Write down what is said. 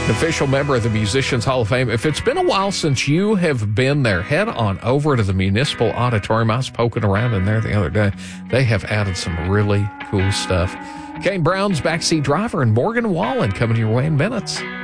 An official member of the Musicians Hall of Fame. If it's been a while since you have been there, head on over to the Municipal Auditorium. I was poking around in there the other day. They have added some really cool stuff. Kane Brown's Backseat Driver and Morgan Wallen coming your way in minutes.